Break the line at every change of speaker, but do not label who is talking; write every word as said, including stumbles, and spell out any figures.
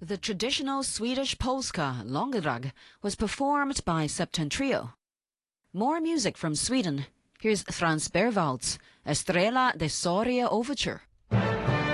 The traditional Swedish polska, Långdrag, was performed by Septentrio. More music from Sweden. Here's Frans Berwald's Estrella de Soria Overture.